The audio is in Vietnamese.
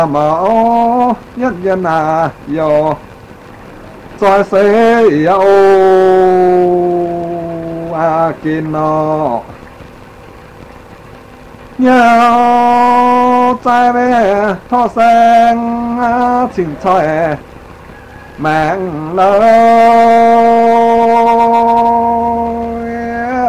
mẫu nhất nhân yo xoay xế yo kino nhau trái về thọ sen chỉnh xoay mạng lâu